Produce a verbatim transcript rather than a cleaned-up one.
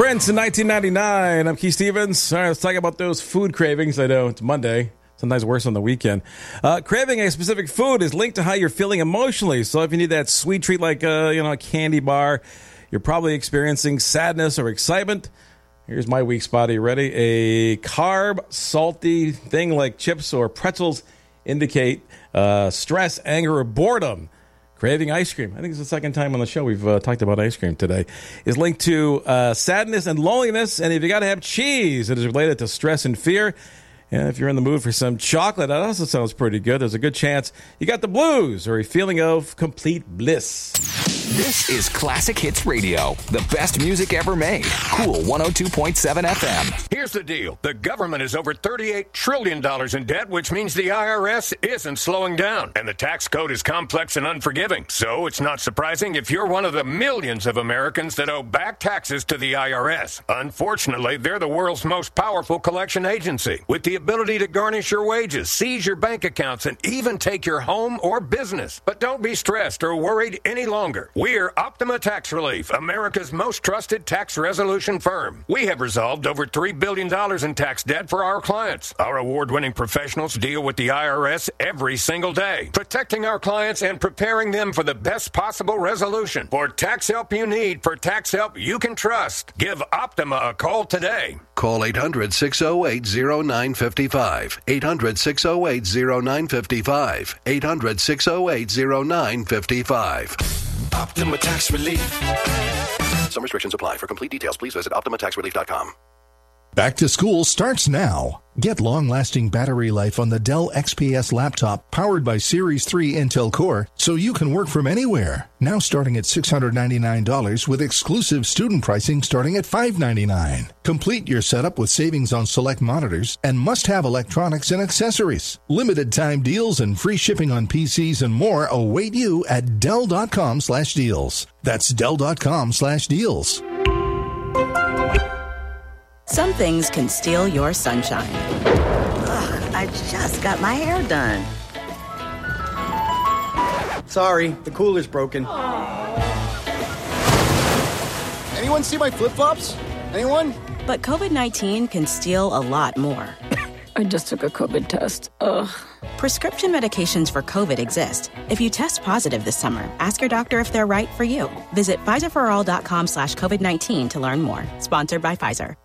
Prince in nineteen ninety-nine. I'm Keith Stevens. All right, let's talk about those food cravings. I know it's Monday. Sometimes worse on the weekend. Uh, craving a specific food is linked to how you're feeling emotionally. So if you need that sweet treat like uh, you know, a candy bar, you're probably experiencing sadness or excitement. Here's my weak spot. Are you ready? A carb, salty thing like chips or pretzels indicate uh, stress, anger, or boredom. Craving ice cream. I think it's the second time on the show we've uh, talked about ice cream today. Is linked to uh, sadness and loneliness. And if you got to have cheese, it is related to stress and fear. And if you're in the mood for some chocolate, that also sounds pretty good. There's a good chance you got the blues or a feeling of complete bliss. This is Classic Hits Radio, the best music ever made. Cool one oh two point seven F M. Here's the deal. The government is over thirty-eight trillion dollars in debt, which means the I R S isn't slowing down. And the tax code is complex and unforgiving. So it's not surprising if you're one of the millions of Americans that owe back taxes to the I R S. Unfortunately, they're the world's most powerful collection agency, with the ability to garnish your wages, seize your bank accounts, and even take your home or business. But don't be stressed or worried any longer. We're Optima Tax Relief, America's most trusted tax resolution firm. We have resolved over three billion dollars in tax debt for our clients. Our award-winning professionals deal with the I R S every single day, protecting our clients and preparing them for the best possible resolution. For tax help you need, for tax help you can trust, give Optima a call today. Call eight hundred, six oh eight, oh nine five five. eight hundred, six oh eight, oh nine five five. eight hundred, six oh eight, oh nine five five. Optima Tax Relief. Some restrictions apply. For complete details, please visit optima tax relief dot com. Back to school starts now. Get long-lasting battery life on the Dell X P S laptop powered by Series three Intel Core so you can work from anywhere. Now starting at six hundred ninety-nine dollars with exclusive student pricing starting at five hundred ninety-nine dollars. Complete your setup with savings on select monitors and must-have electronics and accessories. Limited time deals and free shipping on P Cs and more await you at Dell.com slash deals. That's Dell.com slash deals. Some things can steal your sunshine. Ugh, I just got my hair done. Sorry, the cooler's broken. Anyone see my flip-flops? Anyone? But COVID nineteen can steal a lot more. I just took a COVID test. Ugh. Prescription medications for COVID exist. If you test positive this summer, ask your doctor if they're right for you. Visit Pfizer for all dot com slash COVID nineteen to learn more. Sponsored by Pfizer.